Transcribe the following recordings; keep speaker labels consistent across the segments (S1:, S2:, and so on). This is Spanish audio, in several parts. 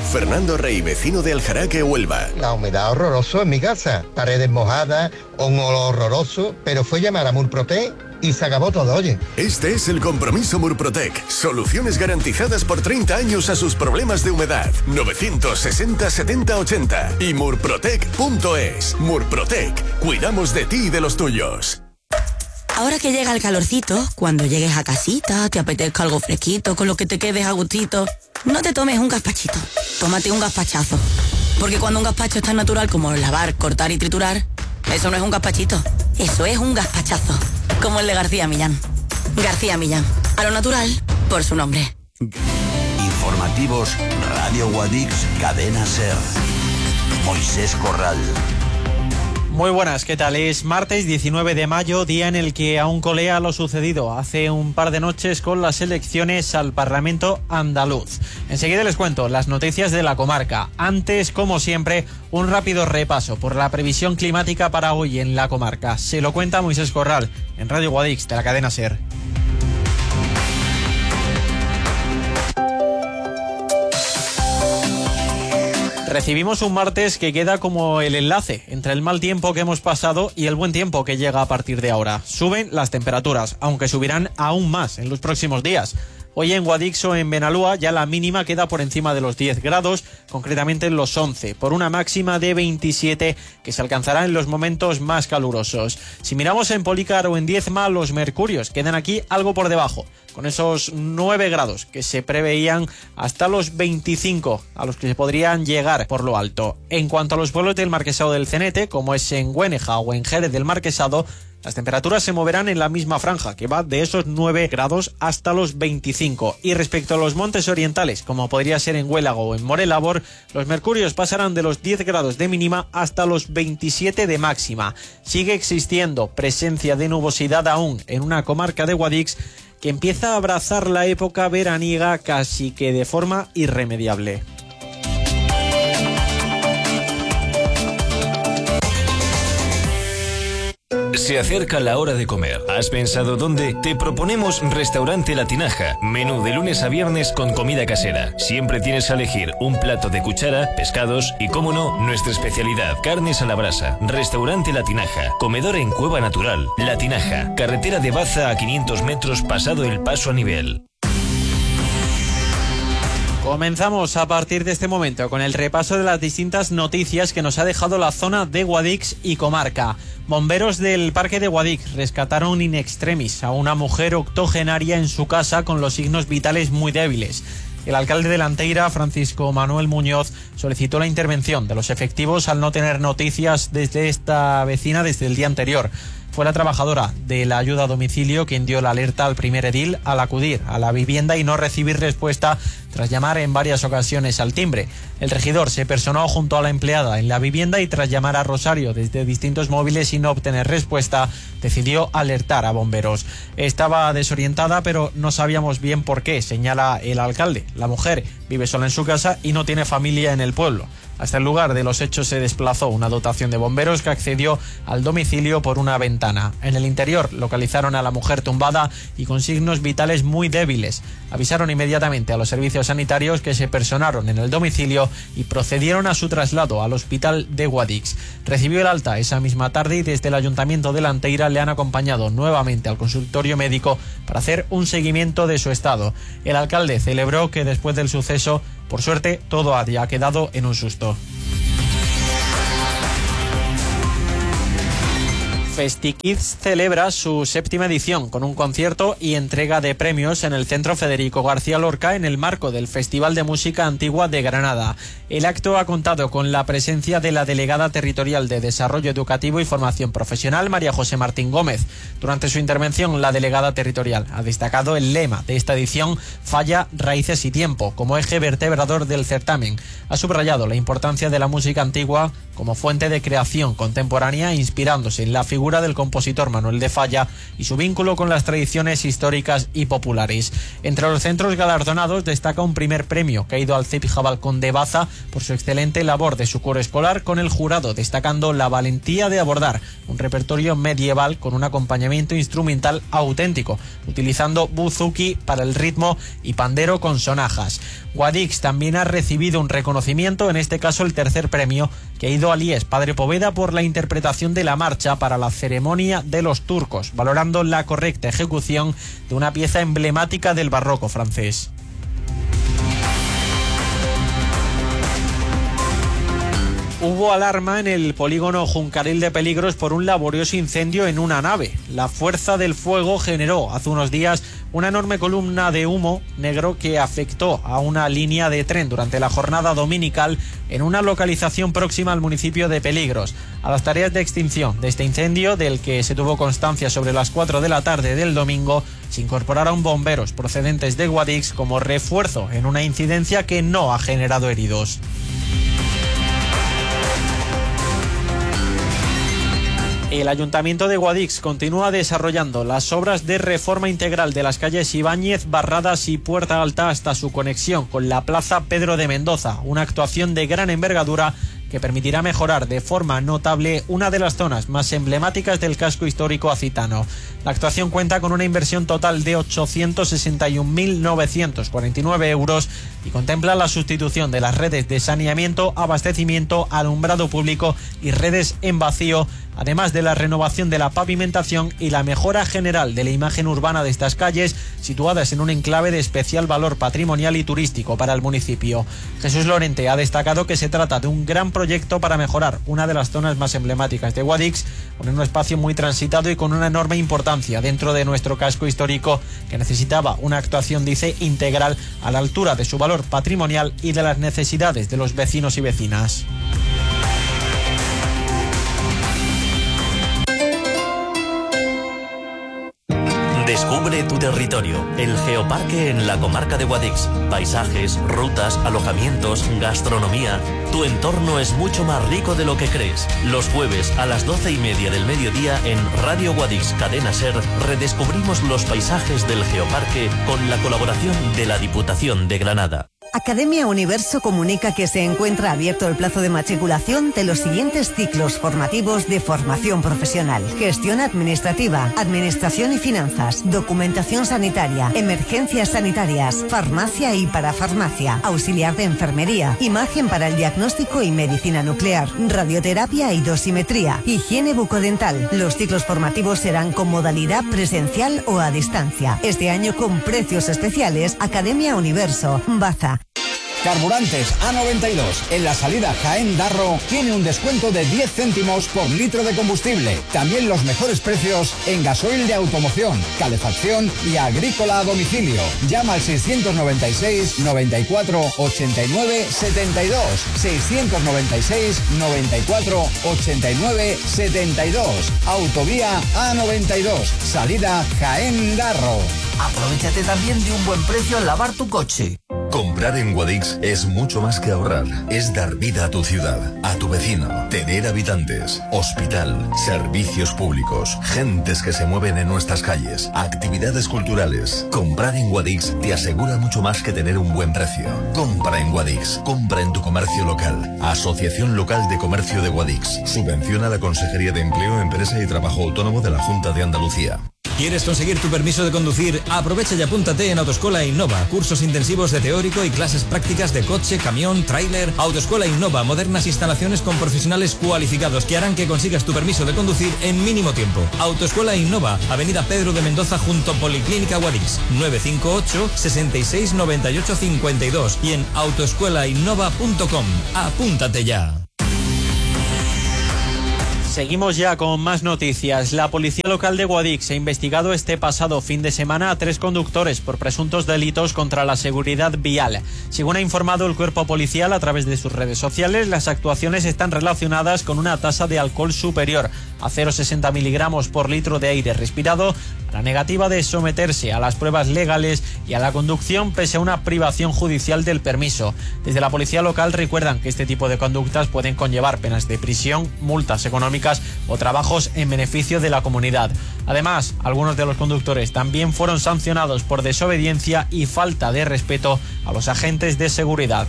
S1: Fernando Rey, vecino de Aljaraque, Huelva.
S2: La humedad horroroso en mi casa, paredes mojadas, un olor horroroso, pero fue llamar a Murprotec y se acabó todo, oye.
S1: Este es el compromiso Murprotec. Soluciones garantizadas por 30 años a sus problemas de humedad. 960 70 80 y murprotec.es. Murprotec. Cuidamos de ti y de los tuyos.
S3: Ahora que llega el calorcito, cuando llegues a casita, te apetezca algo fresquito, con lo que te quedes a gustito, no te tomes un gazpachito, tómate un gazpachazo. Porque cuando un gazpacho es tan natural como lavar, cortar y triturar, eso no es un gazpachito, eso es un gazpachazo. Como el de García Millán. García Millán, a lo natural, por su nombre.
S4: Informativos, Radio Guadix, Cadena SER. Moisés Corral.
S5: Muy buenas, ¿qué tal? Es martes 19 de mayo, día en el que aún colea lo sucedido hace un par de noches con las elecciones al Parlamento andaluz. Enseguida les cuento las noticias de la comarca. Antes, como siempre, un rápido repaso por la previsión climática para hoy en la comarca. Se lo cuenta Moisés Corral en Radio Guadix de la cadena SER. Recibimos un martes que queda como el enlace entre el mal tiempo que hemos pasado y el buen tiempo que llega a partir de ahora. Suben las temperaturas, aunque subirán aún más en los próximos días. Hoy en Guadix o en Benalúa ya la mínima queda por encima de los 10 grados, concretamente en los 11, por una máxima de 27 que se alcanzará en los momentos más calurosos. Si miramos en Polícar o en Diezma, los mercurios quedan aquí algo por debajo, con esos 9 grados que se preveían hasta los 25 a los que se podrían llegar por lo alto. En cuanto a los pueblos del Marquesado del Cenete, como es en Güéneja o en Jerez del Marquesado, las temperaturas se moverán en la misma franja, que va de esos 9 grados hasta los 25. Y respecto a los montes orientales, como podría ser en Huélago o en Morelabor, los mercurios pasarán de los 10 grados de mínima hasta los 27 de máxima. Sigue existiendo presencia de nubosidad aún en una comarca de Guadix que empieza a abrazar la época veraniega casi que de forma irremediable.
S6: Se acerca la hora de comer. ¿Has pensado dónde? Te proponemos Restaurante La Tinaja. Menú de lunes a viernes con comida casera. Siempre tienes a elegir un plato de cuchara, pescados y, cómo no, nuestra especialidad, carnes a la brasa. Restaurante La Tinaja. Comedor en Cueva Natural. La Tinaja. Carretera de Baza a 500 metros pasado el paso a nivel.
S5: Comenzamos a partir de este momento con el repaso de las distintas noticias que nos ha dejado la zona de Guadix y comarca. Bomberos del Parque de Guadix rescataron in extremis a una mujer octogenaria en su casa con los signos vitales muy débiles. El alcalde de Lanteira, Francisco Manuel Muñoz, solicitó la intervención de los efectivos al no tener noticias desde esta vecina desde el día anterior. Fue la trabajadora de la ayuda a domicilio quien dio la alerta al primer edil al acudir a la vivienda y no recibir respuesta tras llamar en varias ocasiones al timbre. El regidor se personó junto a la empleada en la vivienda y tras llamar a Rosario desde distintos móviles y no obtener respuesta, decidió alertar a bomberos. Estaba desorientada, pero no sabíamos bien por qué, señala el alcalde. La mujer vive sola en su casa y no tiene familia en el pueblo. Hasta el lugar de los hechos se desplazó una dotación de bomberos que accedió al domicilio por una ventana. En el interior localizaron a la mujer tumbada y con signos vitales muy débiles. Avisaron inmediatamente a los servicios sanitarios que se personaron en el domicilio y procedieron a su traslado al hospital de Guadix. Recibió el alta esa misma tarde y desde el Ayuntamiento de Lanteira le han acompañado nuevamente al consultorio médico para hacer un seguimiento de su estado. El alcalde celebró que después del suceso, por suerte, todo haya quedado en un susto. FestiKids celebra su 7ª edición con un concierto y entrega de premios en el Centro Federico García Lorca en el marco del Festival de Música Antigua de Granada. El acto ha contado con la presencia de la delegada territorial de Desarrollo Educativo y Formación Profesional, María José Martín Gómez. Durante su intervención, la delegada territorial ha destacado el lema de esta edición, Falla, Raíces y Tiempo, como eje vertebrador del certamen. Ha subrayado la importancia de la música antigua como fuente de creación contemporánea, inspirándose en la figura figura del compositor Manuel de Falla y su vínculo con las tradiciones históricas y populares. Entre los centros galardonados destaca un primer premio que ha ido al CEP Jabalcón de Baza por su excelente labor de su coro escolar, con el jurado destacando la valentía de abordar un repertorio medieval con un acompañamiento instrumental auténtico, utilizando buzuki para el ritmo y pandero con sonajas. Guadix también ha recibido un reconocimiento, en este caso el tercer premio, que ha ido a Lies Padre Poveda por la interpretación de la marcha para la ceremonia de los turcos, valorando la correcta ejecución de una pieza emblemática del barroco francés. Hubo alarma en el polígono Juncaril de Peligros por un laborioso incendio en una nave. La fuerza del fuego generó hace unos días una enorme columna de humo negro que afectó a una línea de tren durante la jornada dominical en una localización próxima al municipio de Peligros. A las tareas de extinción de este incendio, del que se tuvo constancia sobre las 4 de la tarde del domingo, se incorporaron bomberos procedentes de Guadix como refuerzo en una incidencia que no ha generado heridos. El Ayuntamiento de Guadix continúa desarrollando las obras de reforma integral de las calles Ibáñez, Barradas y Puerta Alta hasta su conexión con la Plaza Pedro de Mendoza, una actuación de gran envergadura que permitirá mejorar de forma notable una de las zonas más emblemáticas del casco histórico acitano. La actuación cuenta con una inversión total de 861.949 euros y contempla la sustitución de las redes de saneamiento, abastecimiento, alumbrado público y redes en vacío, además de la renovación de la pavimentación y la mejora general de la imagen urbana de estas calles, situadas en un enclave de especial valor patrimonial y turístico para el municipio. Jesús Lorente ha destacado que se trata de un gran proyecto para mejorar una de las zonas más emblemáticas de Guadix, con un espacio muy transitado y con una enorme importancia dentro de nuestro casco histórico, que necesitaba una actuación, dice, integral a la altura de su valor patrimonial y de las necesidades de los vecinos y vecinas.
S7: Descubre tu territorio, el Geoparque en la comarca de Guadix. Paisajes, rutas, alojamientos, gastronomía. Tu entorno es mucho más rico de lo que crees. Los jueves a las 12:30 del mediodía en Radio Guadix Cadena Ser redescubrimos los paisajes del Geoparque con la colaboración de la Diputación de Granada.
S8: Academia Universo comunica que se encuentra abierto el plazo de matriculación de los siguientes ciclos formativos de formación profesional: gestión administrativa, administración y finanzas, documentación sanitaria, emergencias sanitarias, farmacia y parafarmacia, auxiliar de enfermería, imagen para el diagnóstico y medicina nuclear, radioterapia y dosimetría, higiene bucodental. Los ciclos formativos serán con modalidad presencial o a distancia. Este año con precios especiales. Academia Universo, Baza.
S9: Carburantes A92 en la salida Jaén-Darro tiene un descuento de 10 céntimos por litro de combustible. También los mejores precios en gasoil de automoción, calefacción y agrícola a domicilio. Llama al 696 94 89 72. 696 94 89 72. Autovía A92, salida Jaén-Darro.
S10: Aprovechate también de un buen precio al lavar tu coche.
S11: Comprar en Guadix es mucho más que ahorrar, es dar vida a tu ciudad, a tu vecino, tener habitantes, hospital, servicios públicos, gentes que se mueven en nuestras calles, actividades culturales. Comprar en Guadix te asegura mucho más que tener un buen precio. Compra en Guadix, compra en tu comercio local. Asociación Local de Comercio de Guadix. Subvenciona la Consejería de Empleo, Empresa y Trabajo Autónomo de la Junta de Andalucía.
S12: ¿Quieres conseguir tu permiso de conducir? Aprovecha y apúntate en Autoescuela Innova. Cursos intensivos de teórico y clases prácticas de coche, camión, tráiler. Autoescuela Innova, modernas instalaciones con profesionales cualificados que harán que consigas tu permiso de conducir en mínimo tiempo. Autoescuela Innova, Avenida Pedro de Mendoza junto Policlínica Guadix, 958 66 98 52 y en autoescuelainnova.com. Apúntate ya.
S5: Seguimos ya con más noticias. La Policía Local de Guadix ha investigado este pasado fin de semana a 3 conductores por presuntos delitos contra la seguridad vial. Según ha informado el cuerpo policial a través de sus redes sociales, las actuaciones están relacionadas con una tasa de alcohol superior a 0,60 miligramos por litro de aire respirado, a la negativa de someterse a las pruebas legales y a la conducción pese a una privación judicial del permiso. Desde la Policía Local recuerdan que este tipo de conductas pueden conllevar penas de prisión, multas económicas públicas o trabajos en beneficio de la comunidad. Además, algunos de los conductores también fueron sancionados por desobediencia y falta de respeto a los agentes de seguridad.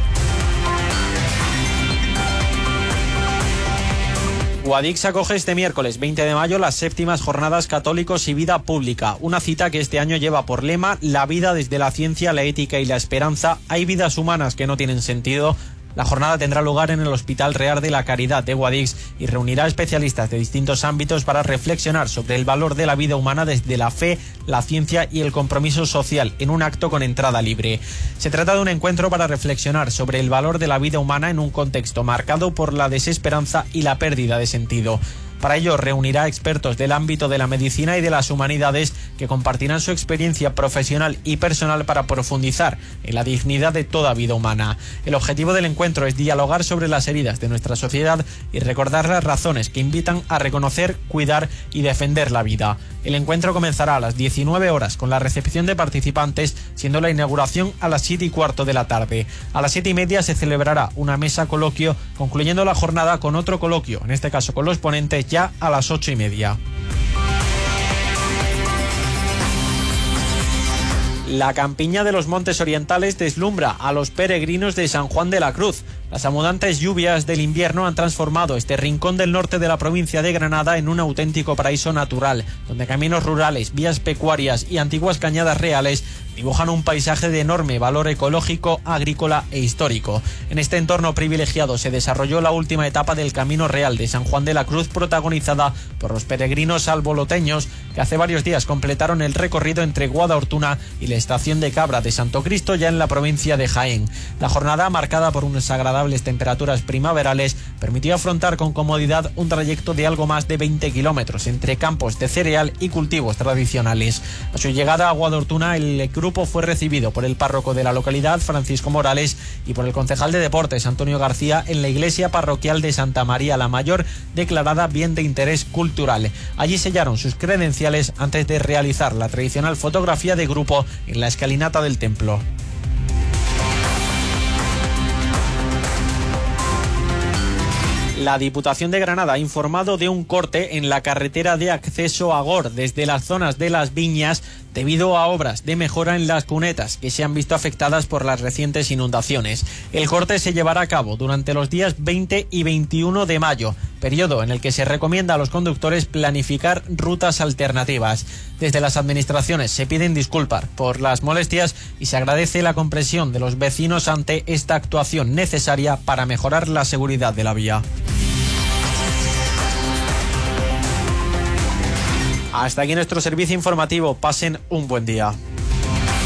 S5: Guadix acoge este miércoles 20 de mayo las 7ª Jornadas Católicos y Vida Pública, una cita que este año lleva por lema la vida desde la ciencia, la ética y la esperanza. Hay vidas humanas que no tienen sentido. La jornada tendrá lugar en el Hospital Real de la Caridad de Guadix y reunirá especialistas de distintos ámbitos para reflexionar sobre el valor de la vida humana desde la fe, la ciencia y el compromiso social en un acto con entrada libre. Se trata de un encuentro para reflexionar sobre el valor de la vida humana en un contexto marcado por la desesperanza y la pérdida de sentido. Para ello reunirá expertos del ámbito de la medicina y de las humanidades que compartirán su experiencia profesional y personal para profundizar en la dignidad de toda vida humana. El objetivo del encuentro es dialogar sobre las heridas de nuestra sociedad y recordar las razones que invitan a reconocer, cuidar y defender la vida. El encuentro comenzará a las 19 horas con la recepción de participantes, siendo la inauguración a las 7:15 de la tarde. A las 7:30 se celebrará una mesa coloquio, concluyendo la jornada con otro coloquio, en este caso con los ponentes, ya a las 8:30. La campiña de los Montes Orientales deslumbra a los peregrinos de San Juan de la Cruz. Las abundantes lluvias del invierno han transformado este rincón del norte de la provincia de Granada en un auténtico paraíso natural, donde caminos rurales, vías pecuarias y antiguas cañadas reales dibujan un paisaje de enorme valor ecológico, agrícola e histórico. En este entorno privilegiado se desarrolló la última etapa del Camino Real de San Juan de la Cruz, protagonizada por los peregrinos alboloteños que hace varios días completaron el recorrido entre Guadalhortuna y la estación de Cabra de Santo Cristo, ya en la provincia de Jaén. La jornada, marcada por unas agradables temperaturas primaverales, permitió afrontar con comodidad un trayecto de algo más de 20 kilómetros entre campos de cereal y cultivos tradicionales. A su llegada a Guadalhortuna, el grupo fue recibido por el párroco de la localidad, Francisco Morales, y por el concejal de Deportes, Antonio García, en la iglesia parroquial de Santa María la Mayor, declarada bien de interés cultural. Allí sellaron sus credenciales antes de realizar la tradicional fotografía de grupo en la escalinata del templo. La Diputación de Granada ha informado de un corte en la carretera de acceso a Gor desde las zonas de Las Viñas debido a obras de mejora en las cunetas que se han visto afectadas por las recientes inundaciones. El corte se llevará a cabo durante los días 20 y 21 de mayo, periodo en el que se recomienda a los conductores planificar rutas alternativas. Desde las administraciones se piden disculpas por las molestias y se agradece la comprensión de los vecinos ante esta actuación necesaria para mejorar la seguridad de la vía. Hasta aquí nuestro servicio informativo. Pasen un buen día.